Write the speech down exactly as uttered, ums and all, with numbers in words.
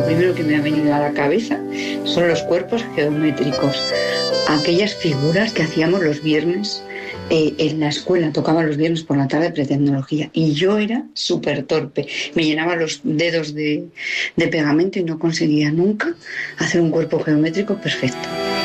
primero que me ha venido a la cabeza son los cuerpos geométricos, aquellas figuras que hacíamos los viernes eh, en la escuela, tocaba los viernes por la tarde pretecnología y yo era súper torpe, me llenaba los dedos de, de pegamento y no conseguía nunca hacer un cuerpo geométrico perfecto.